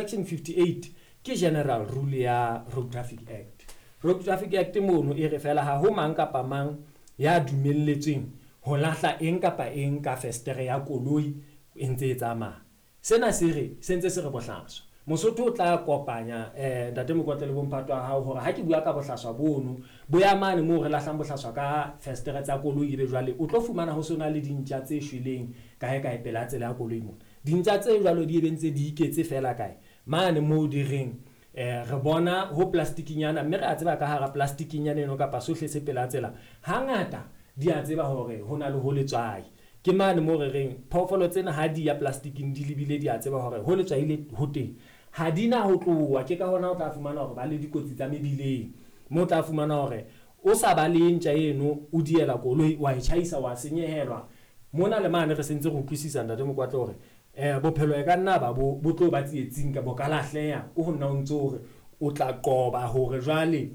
section 58 ke general rule ya Road Traffic Act. Road Traffic Act mono e re fela ha ho mang kapa mang ya dumelletsweng ho lahla eng kapa eng ka festere ya koloi e ntse e tsamaya. Sena se re sentse se re bohlaswa. Mosotho o tla kopanya ntate Mokotla le bomphato wa hao hore ha ke bua ka bohlaswa bono bo ya mane mo re lahlang bohlaswa ka festere tsa koloi ebe jwale o tlo fumana ho sona le dintja tse shweleng kae pela tsela ya koloi mona. Dintja tse jwalo di ebentse di iketse fela kae mane mo di reng re bona ho plastikinyana mme re a tseba ka hara plastikinyana eno kapa sohle se pela tsela hangata di a tseba hore hona le ho letswai ke mane mo re reng phoofolo tsena ha di ya plastiking di lebile di a tseba hore ho letswai le ho teng ha dina ho tloha ke ka hona o tla fumana hore ba le dikotsi tsa mebileng mo tla fumana hore o sa ba le ntja eno o diela koloi wa e chaisa wa senyehelwa mona le mane re sentse go utlwisisa ntate Mokotla hore bophelo e ka nna ba bo tlo ba tsietsing ka bokalahleya o ho nna o ntse hore o tla qoba hore jwale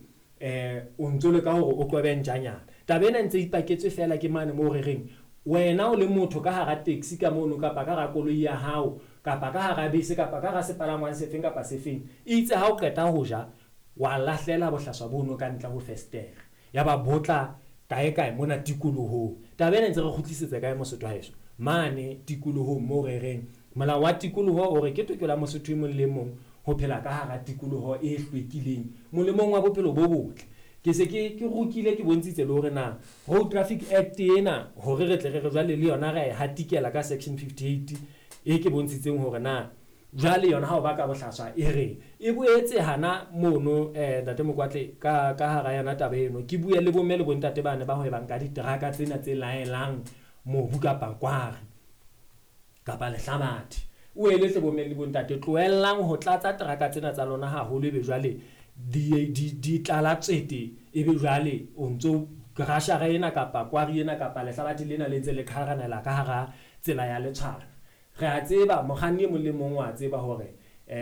o ntse le ka hore o qobe ntjanyana tabena ntse ipaketswe fela ke mane mo re reng wena o le motho ka hara taxi ka mono kapa ka hara koloi ya hao kapa ka hara bese kapa ka hara sepalangwang sefeng kapa sefeng itse ha o qeta ho ja wa lahlela bohlaswa bono ka ntle ho festere ya ba botla kae mona tikoloho tabena ntse re kgutlisetsa kae Mosotho haeso mane tikoloho mo re reng molao wa tikoloho o re ke tokelo ya Mosotho e mong le mong ho phela ka hara tikoloho e hlwekileng molemong wa bophelo bo botle ke se ke rukile ke bontshitse le hore na Road Traffic Act ena hore re tle re jwale le yona re hatikela ka section 58 e ke bontshitseng hore na jwale yona ha o ba ka bohlaswa e re e boetse hana mono ntate Mokwatle ka hara yana taba eno ke bue le bomme le bontate bane ba hoebang ka diteraka tsena tse laelang mobu kapa kwari kapa lehlabathe o eletse bomme le bontate tloellang ho tlatsa teraka tsena tsa lona haholo ebe jwale di tlala tsete ebe jwale o ntso grashara ena kapa kwari ena kapa lehlabathe lena le ntse le kharanela ka hara tsela ya letshwana re a tseba mokganni mo le mong wa tseba hore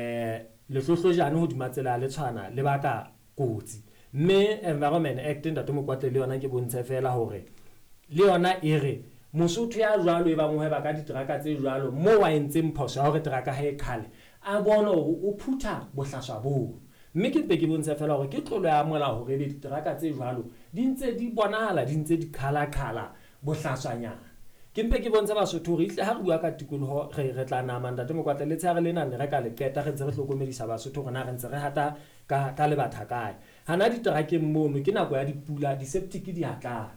le hlohlojane hodima tsela ya letshwana le baka kotsi mme Environment Act ntate Mokwatle le yona ke bontshe fela hore le yona e re Mosotho ya jwalo e bang ho ba ka diteraka tse jwalo mo wa entseng phoso ya hore teraka ha e khale a bona hore o phutha bohlaswa bo mme ke ke bontshe fela hore ke tlolo ya mola hore be diteraka tse jwalo di ntse di bonahala di ntse di khala bohlaswanyana ke ke bontsha Basotho hore itle ha re bua ka tikoloho re tla nama ntate Mokwatle le tshare lena ne re ka le qeta re ntse re hlokomedisa Basotho hore na re ntse re hata ka le batha kae hana diterakeng mono ke nako ya dipula di septic di hatlala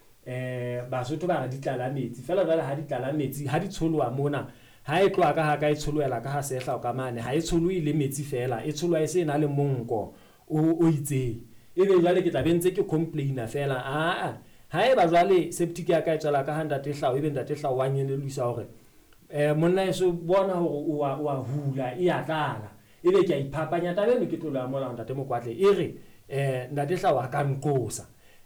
Basotho ba re di tlala metsi fela jwale ha di tlala metsi ha di tsholwa mona ha e tloa ka ha ka e tsholwela ka ha sehla o ka mane ha e tsholwe le metsi fela e tsholwa e se na le monko o itseng ebe jwale ke tla bentse ke complainer fela ha e ba jwale septic ya ka e tswela ka 100 hlaho ebe ntate hlaho wa nyeledisa hore monna e so bona hore o a hula e ya tlala ebe ke a iphapanya tabeno ke tlolo ya mola ntate Mokwatle e re ntate hlaho a ka nqosa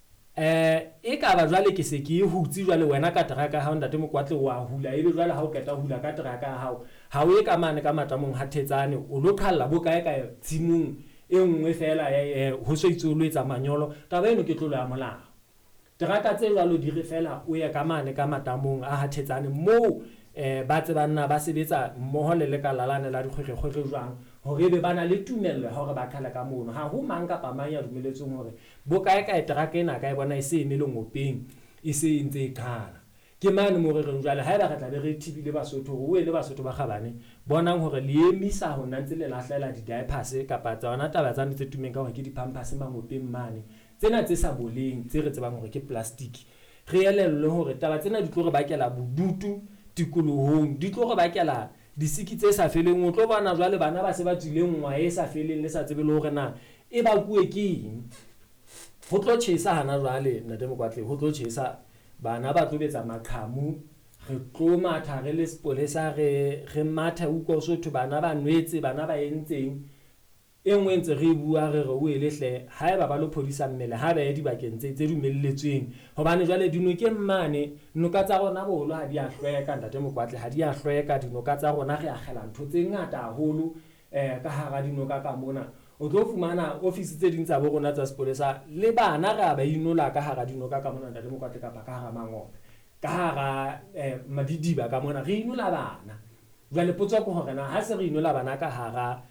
e ka ba jwale ke se ke hutsi jwale wena ka teraka ha ntate Mokwatle wa hula ebe jwale ha o keta hula ka teraka ha o e ka mane ka matamong hathetsane o lo khalla bo kae tsimung e nngwe fela ho so itsolwetsa manyolo taba eno ke tlolo ya molao teraka tse jwalo di re fela o ye ka mane ka matamong a hathetsane mo ba tsebanna ba sebetsa mmoho le lekalalane la dikgwekgwekgwe jwang hore be bana le tumello hore ba khala ka mono ha ho mang kapa mang ya dumeletsweng hore bo kae teraka ena ka e bona e se emele ngopeng e se ntse e khala ke mane mo re reng jwale ha eba re tla be re thibile Basotho o le Basotho ba kgabane bonang hore le emisa ho nna ntse le lahlela di diapers kapa tsona taba tsa ntse tumeng ka hore ke di pampers mangopeng mane tsena tse sa boleng tse re tsebang hore ke plastic re elellwe hore taba tsena di tlo re bakela bodutu tikolohong di tlo re bakela disiki tse sa feleng o tlo bona jwale bana ba se ba tsileng ngwa e sa feleng le sa tsebe le hore na e ba kuwe ke eng ho tlo tjhesa hana jwale ntate Mokwatle ho tlo tjhesa bana ba tlo betsa makhamu re tlo matha re le spolesa re matha uko Sotho bana ba nwetse bana ba entseng engwe ntse re bua re o elehle ha eba ba lo phodisa mmele ha ba ya dibakeng tse dumelletsweng hobane jwale dinoke mmane noka tsa rona bolo ha di a hlweka ntate Mokwatle ha di a hlweka dinoka tsa rona re a khela ntho tse ngata haholo ka hara dinoka ka mona o tlo fumana office tse ding tsa bo rona tsa sepolesa le bana ga ba inola ka hara dinoka ka mona ntate Mokwatle kapa ka hara mangope ka hara madidiba ka mona re inola bana jwale potso ko hore na ha se re inola bana ka hara